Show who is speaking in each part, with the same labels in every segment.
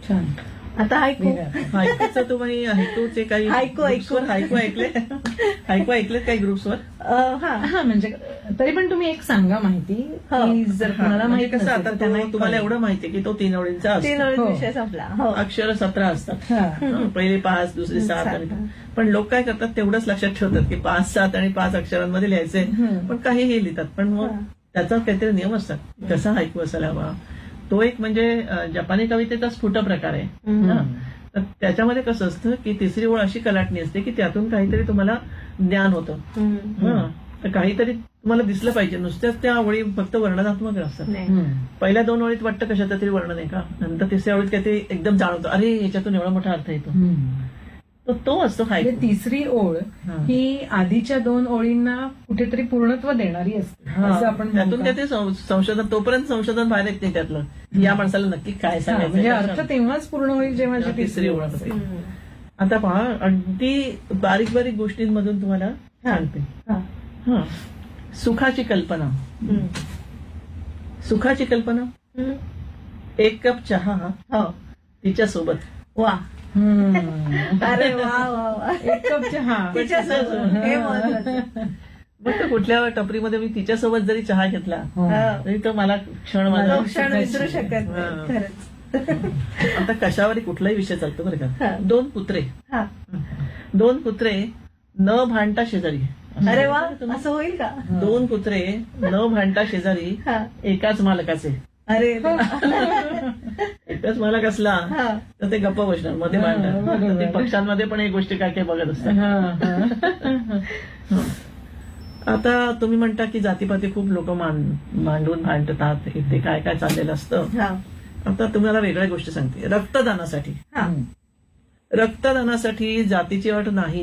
Speaker 1: छान.
Speaker 2: आता ऐकू.
Speaker 3: हायकूचं तुम्ही हायकूचे काही ग्रुप्सवर हायकू ऐकलेत काही ग्रुप्सवर?
Speaker 1: हा म्हणजे तरी पण तुम्ही एक सांगा माहिती की जर कोणाला माहिती
Speaker 3: कसं आता तुम्हाला एवढं माहितीये की तो 3 ओळींचा असतो.
Speaker 2: 3 ओळीत विषय संपला.
Speaker 3: अक्षर 17 असतात. पहिले 5, दुसरे 7 आणि पण लोक काय करतात तेवढंच लक्षात ठेवतात की 5, 7 आणि 5 अक्षरांमध्ये लिहायचे, पण काहीही लिहितात. पण मग त्याचा काहीतरी नियम असतात, कसा हायकू असायला हवा. तो एक म्हणजे जपानी कवितेचा स्फुट प्रकार आहे. तर त्याच्यामध्ये कसं असतं की तिसरी ओळ अशी कलाटणी असते की त्यातून काहीतरी तुम्हाला ज्ञान होतं. तर काहीतरी तुम्हाला दिसलं पाहिजे. नुसत्याच त्या ओळी फक्त वर्णनात्मक असतात. पहिल्या 2 ओळीत वाटतं कशाचं तरी वर्णन आहे का, नंतर तिसऱ्या ओळीत काहीतरी एकदम जाणवतं, अरे याच्यातून एवढा मोठा अर्थ येतो. तो असतो हायकू.
Speaker 1: तिसरी ओळ ही आधीच्या 2 ओळींना कुठेतरी पूर्णत्व देणारी असते असं आपण
Speaker 3: त्यातून काय ते संशोधन, तोपर्यंत संशोधन बाहेर येत नाही त्यातलं, या माणसाला नक्की काय सांगायचं.
Speaker 1: म्हणजे अर्थ तेव्हाच पूर्ण होईल जेव्हा
Speaker 3: तिसरी ओळ असते. आता पहा, अगदी बारीक बारीक गोष्टींमधून तुम्हाला सांगते. सुखाची कल्पना. सुखाची कल्पना, 1 कप चहा तिच्यासोबत.
Speaker 2: वा. अरे वा वा वा.
Speaker 1: 1 कप चहा
Speaker 2: हे महत्वाचं.
Speaker 3: मग कुठल्या टपरीमध्ये मी तिच्यासोबत जरी चहा घेतला तरी तो मला क्षण
Speaker 2: विसरू शकत नाही खरंच.
Speaker 3: आता कशावर कुठलाही विषय चालतो बरं का. 2 कुत्रे न भांडता शेजारी.
Speaker 2: अरे वा, असं होईल का?
Speaker 3: 2 कुत्रे न भांडता शेजारी, एकाच मालकाचे.
Speaker 2: अरे
Speaker 3: एकच मालक असला तर ते गप्प बसणार, मध्ये भांडणार. ते पक्षांमध्ये पण एक गोष्टी काय काय बघत असतात. आता तुम्ही म्हणता की जातीपाती खूप लोक मांडून भांडतात, ते काय काय चाललेलं असतं. आता तुम्हाला वेगळ्या गोष्टी सांगते. रक्तदानासाठी जातीची अट नाही.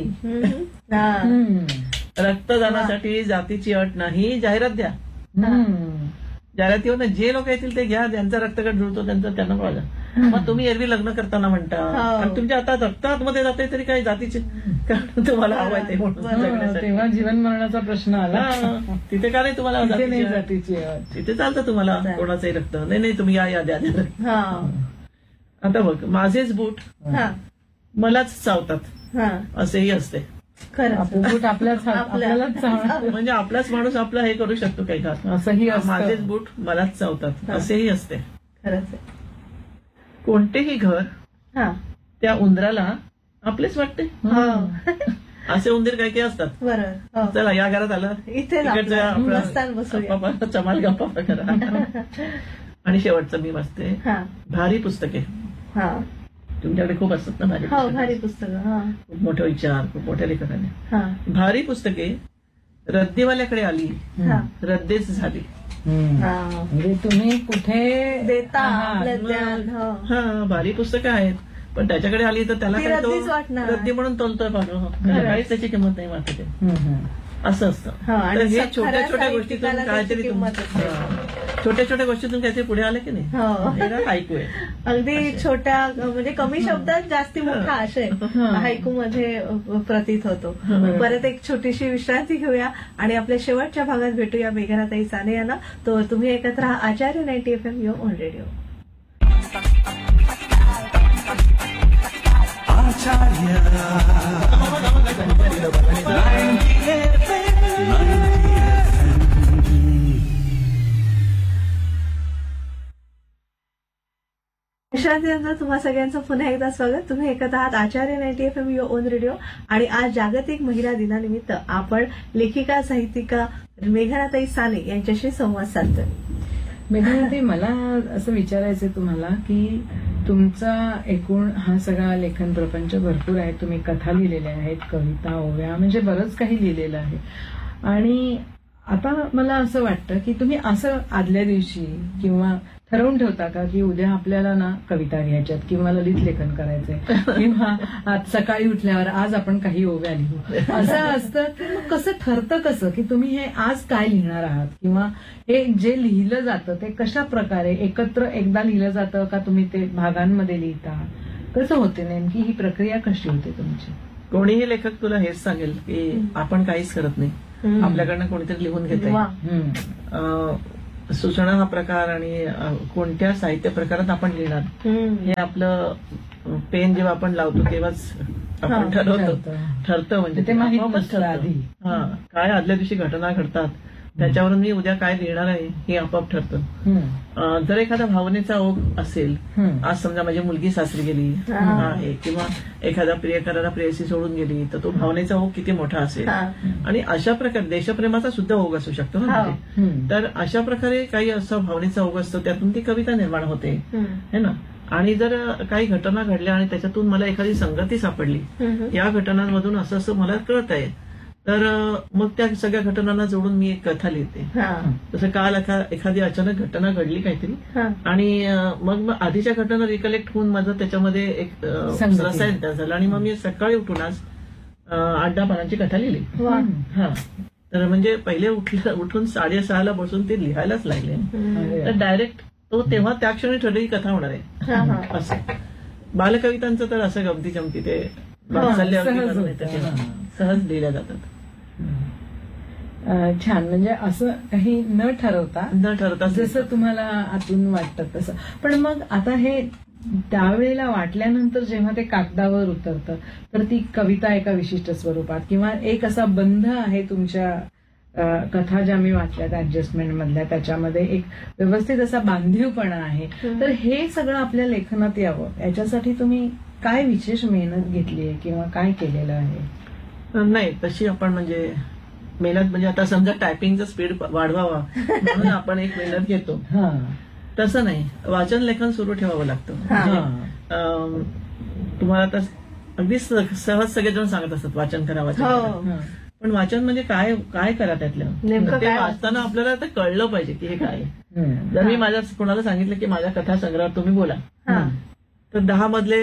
Speaker 3: रक्तदानासाठी जातीची अट नाही. जाहिरात द्या. जाहिरातीवर जे लोक येतील ते घ्या, ज्यांचा रक्तगट जुळतो त्यांना बघा. मग तुम्ही एरवी लग्न करताना म्हणता, आणि तुमच्या आता रक्त आतमध्ये जाते तरी काही जातीचे कारण तुम्हाला हवाय ते म्हणून.
Speaker 1: तेव्हा जीवन मरणाचा प्रश्न आला.
Speaker 3: तिथे का नाही तुम्हाला
Speaker 1: जातीची,
Speaker 3: तिथे चालतं तुम्हाला कोणाचंही रक्त. नाही तुम्ही या द्या. आता बघ, माझेच बूट मलाच चावतात असेही असते.
Speaker 1: बूट आपल्यालाच
Speaker 3: म्हणजे आपलाच माणूस आपला हे करू शकतो काही का,
Speaker 1: असंही.
Speaker 3: माझेच बूट मलाच चावतात असेही असते.
Speaker 2: खरंच.
Speaker 3: कोणतेही घर त्या उंदराला आपलेच वाटते. असे उंदीर काही काही असतात.
Speaker 2: बरोबर.
Speaker 3: चला या घरात आलं,
Speaker 2: इथे
Speaker 3: चमाल गप्पा करा. आणि शेवटचं मी वाचते भारी पुस्तके. तुमच्याकडे खूप असतात ना
Speaker 2: भारी पुस्तकं,
Speaker 3: खूप मोठे विचार, खूप मोठ्या लेखकाने. भारी पुस्तके रद्दीवाल्याकडे आली, रद्देच झाली.
Speaker 1: म्हणजे तुम्ही कुठे
Speaker 2: देता.
Speaker 3: भारी पुस्तकं आहेत पण त्याच्याकडे आली तर त्याला काय तो रद्दी म्हणून तोलतोय काहीच त्याची किंमत नाही वाटते. असं असतं. हे छोट्या छोट्या गोष्टीतून काहीतरी छोट्या छोट्या गोष्टीतून काहीतरी पुढे आलं की नाही. हायकू आहे
Speaker 2: अगदी छोट्या म्हणजे कमी शब्दात जास्ती मोठा आशय हायकू मध्ये प्रतीत होतो. परत एक छोटीशी विश्रांती घेऊया आणि आपल्या शेवटच्या भागात भेटूया मेघनाताई साने यांना. तो तुम्ही ऐकत राहा आचार्य 90 FM युअर ओन रेडिओ. विश्रांतीनंतर तुम्हा सगळ्यांचं पुन्हा एकदा स्वागत. तुम्ही ऐकत आहात आचार्य 90 FM युअर ओन रेडिओ. आणि आज जागतिक महिला दिनानिमित्त आपण लेखिका साहित्यिका मेघनाताई साने यांच्याशी संवाद साधतोय.
Speaker 1: मेघनाताई, मला असं विचारायचंय तुम्हाला की तुमचा एकूण हा सगळा लेखन प्रपंच भरपूर आहे. तुम्ही कथा लिहिलेल्या आहेत, कविता, ओव्या, म्हणजे बरंच काही लिहिलेलं आहे. आणि आता मला असं वाटतं की तुम्ही असं आदल्या दिवशी किंवा ठरवून ठेवता का की उद्या आपल्याला ना कविता लिहायच्यात किंवा ललित लेखन करायचंय किंवा आज सकाळी उठल्यावर आज आपण काही ओव्या लिहू, असं असतं की मग कसं ठरतं कसं की तुम्ही हे आज काय लिहिणार आहात किंवा हे जे लिहिलं जातं ते कशा प्रकारे एकत्र एकदा लिहिलं जातं का तुम्ही ते भागांमध्ये लिहिता, कसं होते नेमकी ही प्रक्रिया कशी होते तुमची?
Speaker 3: कोणीही लेखक तुला हेच सांगेल की आपण काहीच करत नाही, आपल्याकडनं कोणीतरी लिहून घेत आहे. सूचना हा प्रकार आणि कोणत्या साहित्य प्रकारात आपण लिहिणार हे आपलं पेन जेव्हा आपण लावतो तेव्हाच आपण ठरतं म्हणजे
Speaker 1: ते माहित
Speaker 3: आपोआपच
Speaker 1: नसतं
Speaker 3: ठरतं.
Speaker 1: आधी.
Speaker 3: काय आदल्या दिवशी घटना घडतात त्याच्यावरून मी उद्या काय लिहिणार आहे हे आपोआप ठरतं. जर एखादा भावनेचा ओघ असेल, आज समजा माझी मुलगी सासरी गेली आहे किंवा एखादा प्रियकराला प्रेयसी सोडून गेली, तर तो भावनेचा ओघ किती मोठा असेल आणि अशा प्रकारे देशप्रेमाचा सुद्धा ओघ असू शकतो ना म्हणजे. तर अशा प्रकारे काही असा भावनेचा ओघ असतो, त्यातून ती कविता निर्माण होते है ना. आणि जर काही घटना घडल्या आणि त्याच्यातून मला एखादी संगती सापडली, या घटनांमधून असं असं मला कळत आहे, तर मग त्या सगळ्या घटनांना जोडून मी एक कथा लिहिते. जसं काल एखादी अचानक घटना घडली काहीतरी आणि मग आधीच्या घटना रिकलेक्ट होऊन माझं त्याच्यामध्ये एक रसायन तयार झालं आणि मग मी सकाळी उठून आज 8-10 पानांची कथा लिहिली. हा, तर म्हणजे पहिले उठून 6:30 बसून ते लिहायलाच लागले. तर डायरेक्ट तो तेव्हा त्या क्षणी ठरलेली कथा होणार आहे असं. बालकवितांचं तर असं गमती जमती ते सहज लिहिल्या जातात.
Speaker 1: छान. म्हणजे असं काही न ठरवता जसं तुम्हाला आतून वाटतं तसं. पण मग आता हे त्यावेळेला वाटल्यानंतर जेव्हा ते कागदावर उतरतं तर ती कविता एका विशिष्ट स्वरूपात किंवा एक असा बंध आहे तुमच्या कथा ज्या मी वाचल्यात ऍडजस्टमेंट मधल्या, त्याच्यामध्ये एक व्यवस्थित असा बांधीवपणा आहे. तर हे सगळं आपल्या लेखनात यावं याच्यासाठी तुम्ही काय विशेष मेहनत घेतली आहे किंवा काय केलेलं आहे?
Speaker 3: नाही, तशी आपण म्हणजे मेहनत म्हणजे आता समजा टायपिंगचा स्पीड वाढवावा म्हणून आपण एक मेहनत घेतो, तसं नाही. वाचन लेखन सुरू ठेवावं लागतं. तुम्हाला आता अगदी सहज सगळेजण सांगत असतात वाचन करा, वाचन. पण वाचन म्हणजे काय करा त्यातलं
Speaker 2: नेमकं
Speaker 3: ते वाचताना आपल्याला ते कळलं पाहिजे की हे काय. जर मी माझ्या कोणाला सांगितलं की माझ्या कथा संग्रहात तुम्ही बोला, तर 10 मधले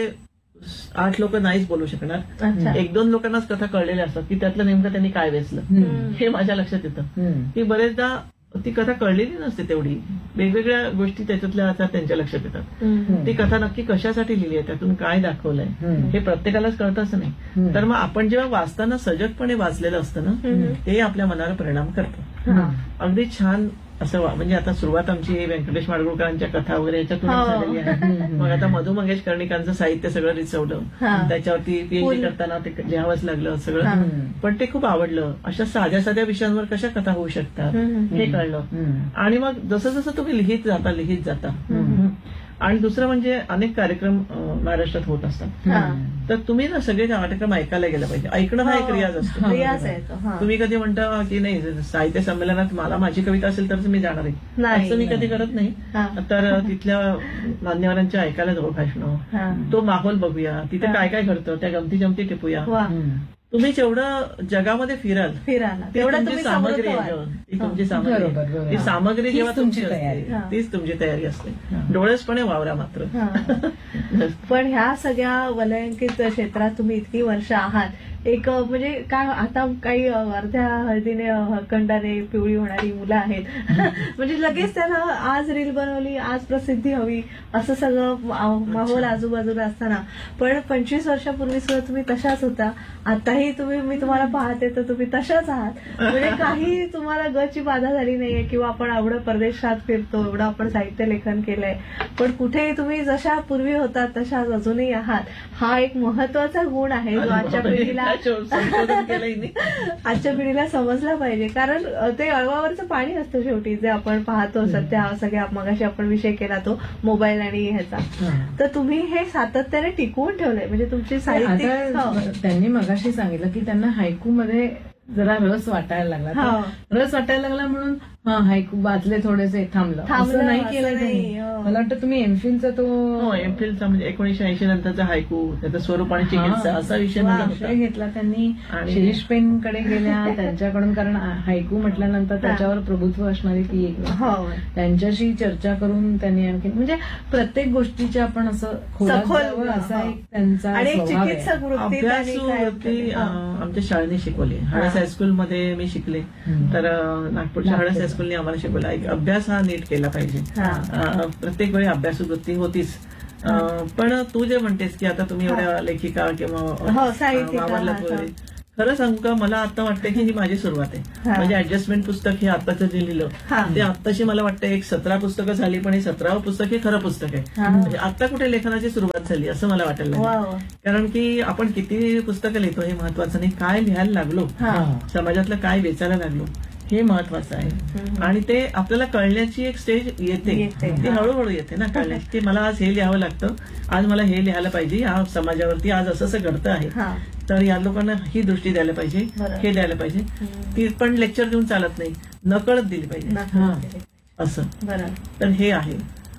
Speaker 3: 8 लोक नाहीच बोलू शकणार. 1-2 लोकांनाच कथा कळलेल्या असतात की त्यातलं नेमकं त्यांनी काय वेचलं हे माझ्या लक्षात येतं. की बरेचदा ती कथा कळलेली नसते, तेवढी वेगवेगळ्या गोष्टी त्याच्यातल्या आता त्यांच्या लक्षात येतात. ती कथा नक्की कशासाठी लिहिली आहे, त्यातून काय दाखवलंय हे प्रत्येकालाच कळतच नाही. तर मग आपण जेव्हा वाचताना सजगपणे वाचलेलं असतं ना, ते आपल्या मनावर परिणाम करतं. अगदी छान असं म्हणजे आता सुरुवात आमची व्यंकटेश माडगुळकरांच्या कथा वगैरे याच्यातूनच झालेली आहे. मग आता मधु मंगेश कर्णिकांचं साहित्य सगळं रिचवलं, त्याच्यावरती पीएचडी करताना ते लिहावंच लागलं सगळं. पण ते खूप आवडलं. अशा साध्या साध्या विषयांवर कशा कथा होऊ शकतात हे कळलं. आणि मग जसं जसं तुम्ही लिहित जाता आणि दुसरं म्हणजे अनेक कार्यक्रम महाराष्ट्रात होत असतात, तर तुम्ही ना सगळे कार्यक्रम ऐकायला गेला पाहिजे. ऐकणं हा एक रियाज असतो. तुम्ही कधी म्हणता की नाही साहित्य संमेलनात मला माझी कविता असेल तरच मी जाणार आहे, असं मी कधी करत नाही. तर तिथल्या मान्यवरांच्या ऐकायला जाऊ, भाषण, तो माहोल बघूया, तिथे काय काय घडतं, त्या गमती जमती टिपूया. तुम्ही जेवढं जगामध्ये फिराल तेवढं तुमची सामग्री आहे. तुमची सामग्री, ती सामग्री जेव्हा तुमची असते तीच तुमची तयारी असते. डोळेसपणे वावरा मात्र.
Speaker 2: पण ह्या सगळ्या वलयांकित क्षेत्रात तुम्ही इतकी वर्ष आहात, एक म्हणजे काय आता काही अर्ध्या हळदीने हळकंडाने पिवळी होणारी मुलं आहेत. म्हणजे लगेच त्यांना आज रील बनवली, आज प्रसिद्धी हवी, असं सगळं माहोल आजूबाजूला असताना पण 25 वर्षापूर्वी सुद्धा तुम्ही तशाच होता. आताही मी तुम्हाला पाहते तर तुम्ही तशाच आहात. म्हणजे काही तुम्हाला गची बाधा झाली नाहीये किंवा आपण एवढं परदेशात फिरतो, एवढं आपण साहित्य लेखन केलंय, पण कुठेही तुम्ही जशा पूर्वी होता तशाच अजूनही आहात. हा एक महत्वाचा गुण आहे जो आजच्या पिढीला समजला पाहिजे. कारण ते अळवावरचं पाणी असतं शेवटी, जे आपण पाहतो सध्या सगळ्या. मगाशी आपण विषय केला तो मोबाईल आणि ह्याचा, तर तुम्ही हे सातत्याने टिकवून ठेवलंय. म्हणजे तुमची साहित्य,
Speaker 1: त्यांनी मगाशी सांगितलं की त्यांना हायकू मध्ये जरा रस वाटायला लागला. रस वाटायला लागला म्हणून हायकू वाचले, थोडेसे थांबलं, असं नाही केलं त्यांनी. मला वाटतं तुम्ही एमफिलचा तो
Speaker 3: एमफिलचा म्हणजे 1980 नंतरचा हायकू, त्याचं स्वरूप आणि चिकित्सा असा विषय
Speaker 1: घेतला त्यांनी. शिरीष पेनकडे गेल्या त्यांच्याकडून, कारण हायकू म्हटल्यानंतर त्याच्यावर प्रभुत्व असणारी ती एक, त्यांच्याशी चर्चा करून त्यांनी आणखी म्हणजे प्रत्येक गोष्टीचे आपण असं खोलात असा एक त्यांचा
Speaker 2: चिकित्सक
Speaker 3: वृत्ती आमच्या शाळेने शिकवली. हडस हायस्कूलमध्ये मी शिकले, तर नागपूरच्या हडस हायस्कूलने आम्हाला शिकवला एक अभ्यास हा नीट केला पाहिजे. प्रत्येक वेळी अभ्यासू वृत्ती होतीच. पण तू जे म्हणतेस की आता तुम्ही एवढ्या लेखिका किंवा खरं सांगू का, मला आता वाटतं की ही माझी सुरुवात आहे.
Speaker 2: हा.
Speaker 3: म्हणजे ऍडजस्टमेंट पुस्तक हे आत्ताचं जे लिहिलं
Speaker 2: हा.
Speaker 3: ते आत्ताशी मला वाटतं एक 17 पुस्तकं झाली, पण हे 17वं पुस्तक हे खरं पुस्तक आहे.
Speaker 2: हा.
Speaker 3: म्हणजे आता कुठे लेखनाची सुरुवात झाली असं मला वाटायला
Speaker 2: वा
Speaker 3: लागलं.
Speaker 2: वा.
Speaker 3: कारण की आपण किती पुस्तकं लिहितो हे महत्वाचं नाही, काय लिहायला लागलो,
Speaker 2: हा.
Speaker 3: समाजातलं काय वेचायला लागलो हे महत्वाचं आहे. आणि ते आपल्याला कळण्याची एक स्टेज येते,
Speaker 2: येते.
Speaker 3: ती
Speaker 2: हा.
Speaker 3: हळूहळू येते ना कळण्याची, की मला आज हे लिहावं लागतं, आज मला हे लिहायला पाहिजे, या समाजावरती आज असं असं घडतं आहे,
Speaker 2: हा.
Speaker 3: तर या लोकांना ही दृष्टी द्यायला पाहिजे,
Speaker 2: बरोबर.
Speaker 3: हे द्यायला पाहिजे. ती पण लेक्चर देऊन चालत नाही, नकळत दिली पाहिजे
Speaker 2: नक्की.
Speaker 3: असं.
Speaker 2: बरं.
Speaker 3: तर हे आहे.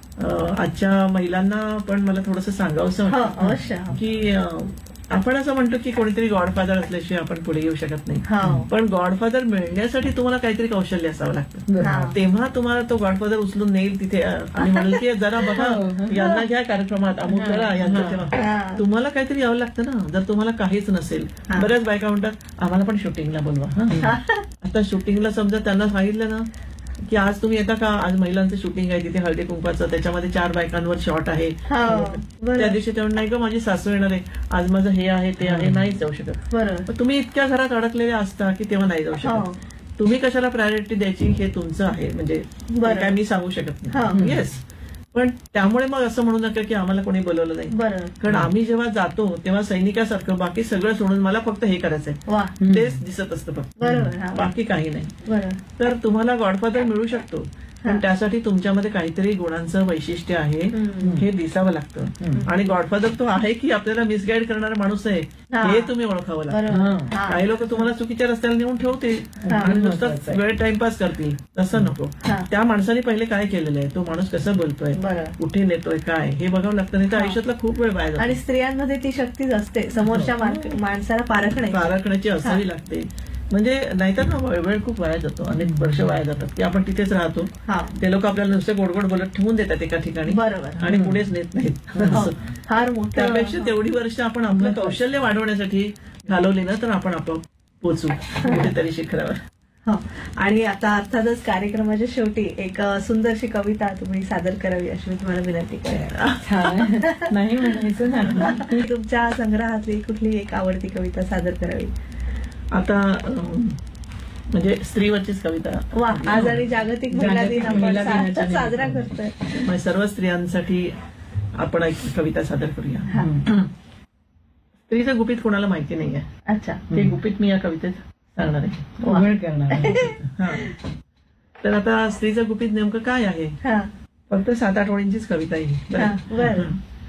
Speaker 3: आजच्या महिलांना पण मला थोडंसं सांगावंसं
Speaker 2: हो,
Speaker 3: वाटतं
Speaker 2: अवश्य.
Speaker 3: की आपण असं म्हणतो की कोणीतरी गॉडफादर असल्याशिवाय आपण पुढे येऊ शकत नाही.
Speaker 2: हो.
Speaker 3: पण गॉडफादर मिळण्यासाठी तुम्हाला काहीतरी कौशल्य असावं लागतं.
Speaker 1: बरोबर.
Speaker 2: हा.
Speaker 3: तेव्हा तुम्हाला तो गॉडफादर उचलून नेईल तिथे आणि म्हणेल की जरा बघा, यांना घ्या कार्यक्रमात, अमुक करा, यांचं तेव्हा.
Speaker 2: हा.
Speaker 3: तुम्हाला काहीतरी यावं लागतं ना. जर तुम्हाला काहीच नसेल,
Speaker 2: हा.
Speaker 3: बऱ्याच बायका म्हणतात आम्हाला पण शूटिंगला बोलवा. आता शूटिंगला समजा त्यांना सांगितलं ना की आज तुम्ही येता का, आज महिलांचं शूटिंग आहे तिथे हळदी कुंकवाचं, त्याच्यामध्ये 4 बायकांवर शॉट आहे.
Speaker 2: हो. बरं.
Speaker 3: त्या दिवशी तेव्हा नाही का माझी सासू येणार आहे, आज माझं हे आहे ते आहे, नाहीच जाऊ शकत.
Speaker 2: बरं.
Speaker 3: पण तुम्ही इतक्या घरात अडकलेले असता की तेव्हा नाही जाऊ
Speaker 2: हो.
Speaker 3: शकत. तुम्ही कशाला प्रायोरिटी द्यायची हे तुमचं आहे, म्हणजे
Speaker 2: बरं.
Speaker 3: ते काय मी सांगू शकत
Speaker 2: हो.
Speaker 3: नाही. येस, पण त्यामुळे मग असं म्हणू नका की आम्हाला कोणी बोलवलं नाही.
Speaker 2: बरं.
Speaker 3: कारण आम्ही जेव्हा जातो तेव्हा सैनिकासारखं बाकी सगळं सोडून मला फक्त हे करायचंय,
Speaker 2: वा.
Speaker 3: तेच दिसत असतं फक्त,
Speaker 2: बरोबर. हा.
Speaker 3: बाकी काही नाही.
Speaker 2: बरं.
Speaker 3: तर तुम्हाला गॉडफादर मिळू शकतो, पण त्यासाठी तुमच्यामध्ये काहीतरी गुणांचं वैशिष्ट्य आहे हे दिसावं लागतं. आणि गॉडफादर तो आहे की आपल्याला मिसगाईड करणारा माणूस आहे
Speaker 2: हा.
Speaker 3: हे तुम्ही ओळखावं लागतं.
Speaker 2: बरोबर. हा.
Speaker 3: काही लोक तुम्हाला चुकीच्या रस्त्याला नेऊन ठेवतील आणि नुसतंच वेळ टाइमपास करतील, तसं नको.
Speaker 2: हा.
Speaker 3: त्या माणसाने पहिले काय केलेलं आहे, तो माणूस कसं बोलतोय,
Speaker 2: बरं.
Speaker 3: कुठे नेतोय, काय हे बघावं लागतं. नाही तर आयुष्यातला खूप वेळ वाया
Speaker 2: आणि
Speaker 3: जातो.
Speaker 2: स्त्रियांमध्ये ती शक्तीच असते समोरच्या माणसाला पारखणे.
Speaker 3: पारखण्याची असावी लागते. म्हणजे नाहीतर ना वेळ खूप वाया जातो, अनेक वर्ष वाया जातात की आपण तिथेच राहतो.
Speaker 2: हा.
Speaker 3: ते लोक आपल्याला नुसते गोड गोड बोलत ठेवून देतात एका ठिकाणी
Speaker 2: बरोबर.
Speaker 3: आणि पुढेच नेत नाहीत.
Speaker 2: हो. फार मोठं.
Speaker 3: त्यापेक्षा तेवढी वर्ष आपण आपलं कौशल्य वाढवण्यासाठी घालवली ना तर आपण आपोआप पोचू कुठेतरी शिखरावर.
Speaker 2: हो. आणि आता अर्थातच कार्यक्रमाच्या शेवटी एक सुंदरशी कविता तुम्ही सादर करावी अशी मी तुम्हाला विनंती करेन.
Speaker 1: छान. नाही म्हणायचं ना.
Speaker 2: तुमच्या संग्रहातली कुठली एक आवडती कविता सादर करावी.
Speaker 3: आता म्हणजे स्त्रीवरचीच कविता.
Speaker 2: वा. आज आणि जागतिक महिला दिन आपण
Speaker 1: महिला दिनाच्या
Speaker 2: साजरा
Speaker 1: निमित्ताने.
Speaker 2: करतोय.
Speaker 3: म्हणजे सर्व स्त्रियांसाठी आपण एक कविता सादर करूया. स्त्रीचं गुपित कोणाला माहिती नाहीये,
Speaker 2: अच्छा.
Speaker 3: ते गुपित मी या कवितेत सांगणार आहे.
Speaker 1: उघड करणार.
Speaker 3: हा. तर आता स्त्रीचं गुपित नेमकं काय आहे,
Speaker 2: हा.
Speaker 3: फक्त 7-8 ओळींचीच कविता आहे.
Speaker 2: हा. बरं.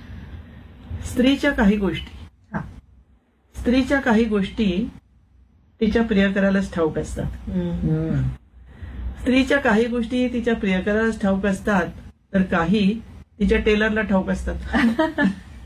Speaker 3: स्त्रीच्या काही गोष्टी,
Speaker 2: हा.
Speaker 3: स्त्रीच्या काही गोष्टी तिच्या प्रियकरालाच ठाऊक असतात.
Speaker 2: हम्म.
Speaker 3: स्त्रीच्या काही गोष्टी तिच्या प्रियकरालाच ठाऊक असतात, तर काही तिच्या टेलरला ठाऊक असतात.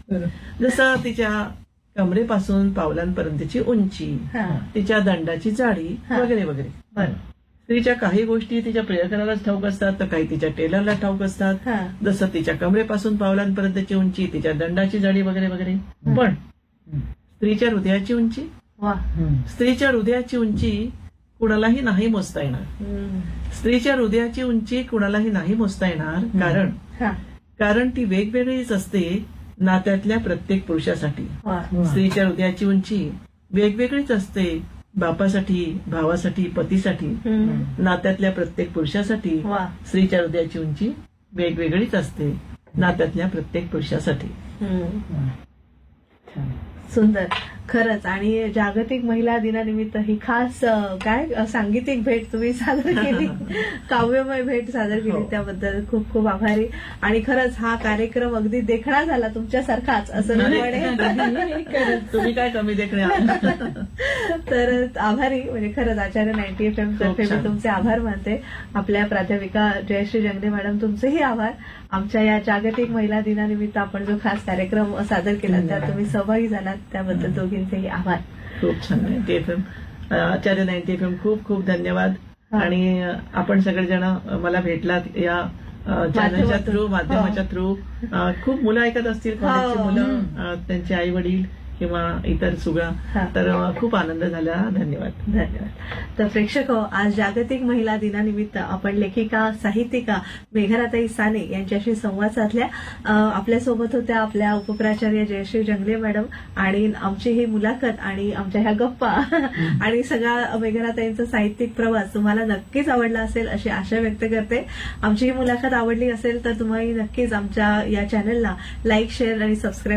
Speaker 3: जसं तिच्या कमरेपासून पावलांपर्यंतची उंची,
Speaker 2: हा.
Speaker 3: तिच्या दंडाची जाडी वगैरे वगैरे.
Speaker 2: बरं.
Speaker 3: स्त्रीच्या काही गोष्टी तिच्या प्रियकरालाच ठाऊक असतात, तर काही तिच्या टेलरला ठाऊक असतात.
Speaker 2: हा.
Speaker 3: जसं तिच्या कमरेपासून पावलांपर्यंतची उंची, तिच्या दंडाची जाडी वगैरे वगैरे. पण स्त्रीच्या हृदयाची उंची,
Speaker 2: वा.
Speaker 3: स्त्रीच्या हृदयाची उंची कुणालाही नाही मोजता येणार.
Speaker 2: हम्म.
Speaker 3: स्त्रीच्या हृदयाची उंची कुणालाही नाही मोजता येणार,
Speaker 2: हा.
Speaker 3: कारण ती वेगवेगळीच असते नात्यातल्या प्रत्येक पुरुषासाठी.
Speaker 2: वा.
Speaker 3: स्त्रीच्या हृदयाची उंची वेगवेगळीच असते बापासाठी, भावासाठी, पतीसाठी.
Speaker 2: हम्म.
Speaker 3: नात्यातल्या प्रत्येक पुरुषासाठी
Speaker 2: वा.
Speaker 3: स्त्रीच्या हृदयाची उंची वेगवेगळीच असते नात्यातल्या प्रत्येक पुरुषासाठी.
Speaker 2: हम्म.
Speaker 1: छान.
Speaker 2: सुंदर. खरंच. आणि जागतिक महिला दिनानिमित्त ही खास सांगीतिक भेट तुम्ही सादर केली, काव्यमय भेट सादर केली,
Speaker 3: हो.
Speaker 2: त्याबद्दल खूप खूप आभारी. आणि खरंच हा कार्यक्रम अगदी देखणा झाला तुमच्यासारखाच असं मी म्हणेन.
Speaker 3: तुम्ही काय कमी देखणे आहात.
Speaker 2: तर आभारी. म्हणजे खरंच आचार्य 90 FM तर्फे
Speaker 3: खूप छान.
Speaker 2: मी तुमचे आभार मानते. आपल्या प्राध्यापिका जयश्री जंगणे मॅडम तुमचेही आभार. आमच्या या जागतिक महिला दिनानिमित्त आपण जो खास कार्यक्रम सादर केला त्यात तुम्ही सहभागी झालात त्याबद्दल दोघींचेही आभार.
Speaker 3: खूप छान. 90 FM आचार्य 90 FM खूप खूप धन्यवाद. आणि आपण सगळेजण मला भेटलात या चॅनलच्या थ्रू, माध्यमाच्या थ्रू. खूप मुलं ऐकत असतील, कॉलेजची मुलं, त्यांचे आई वडील किंवा इतर सुगा.
Speaker 2: हा.
Speaker 3: तर खूप आनंद झाला. धन्यवाद.
Speaker 2: धन्यवाद. तर प्रेक्षक हो, आज जागतिक महिला दिनानिमित्त आपण लेखिका साहित्यिका मेघनाताई साने यांच्याशी संवाद साधल्या. आपल्यासोबत होत्या आपल्या उपप्राचार्य जयश्री जंगले मॅडम, आणि आमची ही मुलाखत आणि आमच्या ह्या गप्पा आणि सगळा मेघनाताईंचा साहित्यिक प्रवास तुम्हाला नक्कीच आवडला असेल अशी आशा व्यक्त करते. आमची ही मुलाखत आवडली असेल तर तुम्ही नक्कीच आमच्या या चॅनलला लाईक, शेअर आणि सबस्क्राईब